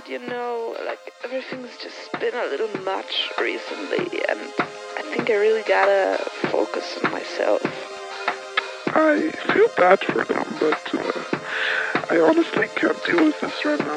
but like everything's just been a little much recently, and I think I really gotta focus on myself. I feel bad for them, but I honestly can't deal with this right now.